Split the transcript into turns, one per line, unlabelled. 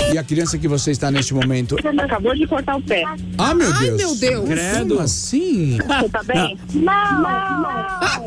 E a criança que você está neste momento?
Acabou de cortar o pé.
Ah, meu
Ai,
Deus.
meu Deus.
Credo. Como assim?
Você tá bem? Não.